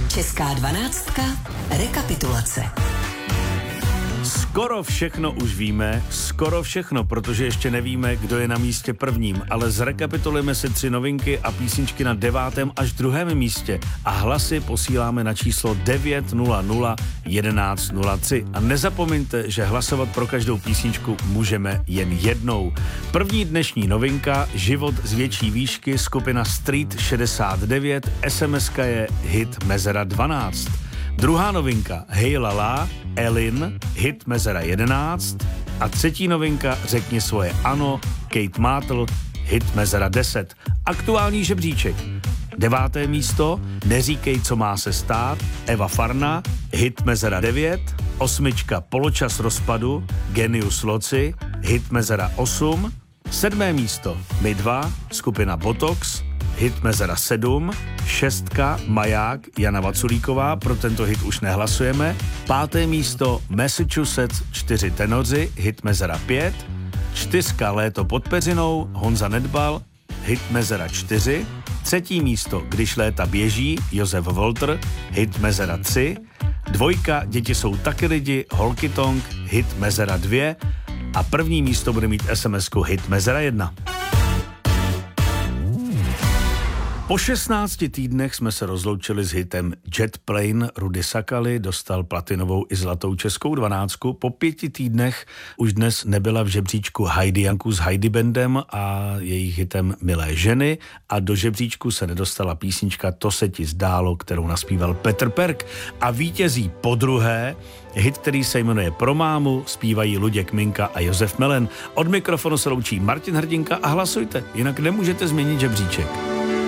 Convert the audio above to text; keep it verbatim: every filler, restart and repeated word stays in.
Česká dvanáctka. Rekapitulace. Skoro všechno už víme, skoro všechno, protože ještě nevíme, kdo je na místě prvním, ale zrekapitulujeme si tři novinky a písničky na devátém až druhém místě a hlasy posíláme na číslo devět nula nula jedenáct nula tři. A nezapomeňte, že hlasovat pro každou písničku můžeme jen jednou. První dnešní novinka, Život z větší výšky, skupina Street šedesát devět, es em eska je hit Mezera dvanáct. Druhá novinka, Hej Lala, Elin, hit Mezera jedenáct. A třetí novinka, Řekni svoje ano, Kate Mátl, hit Mezera deset. Aktuální žebříček. Deváté místo, Neříkej, co má se stát, Eva Farna, hit Mezera devět. Osmička, Poločas rozpadu, Genius Loci, hit Mezera osm. Sedmé místo, My dva, skupina Botox, hit Mezera sedm. Šestka, Maják, Jana Vaculíková, pro tento hit už nehlasujeme. Páté místo, Massachusetts, čtyři tenoři, hit Mezera pět. Čtyřka, Léto pod peřinou, Honza Nedbal, hit Mezera čtyři. Třetí místo, Když léta běží, Josef Volter, hit Mezera tři. Dvojka, Děti jsou taky lidi, Holky Tonk, hit Mezera dva. A první místo bude mít es em esku hit Mezera jedna. Po šestnácti týdnech jsme se rozloučili s hitem Jet Plane. Rudy Sakaly dostal platinovou i zlatou českou dvanáctku. Po pěti týdnech už dnes nebyla v žebříčku Heidi Janku s Heidi Bandem a jejich hitem Milé ženy a do žebříčku se nedostala písnička To se ti zdálo, kterou naspíval Petr Perk. A vítězí podruhé hit, který se jmenuje Pro mámu, zpívají Luděk Minka a Josef Melen. Od mikrofonu se loučí Martin Hrdinka a hlasujte, jinak nemůžete změnit žebříček.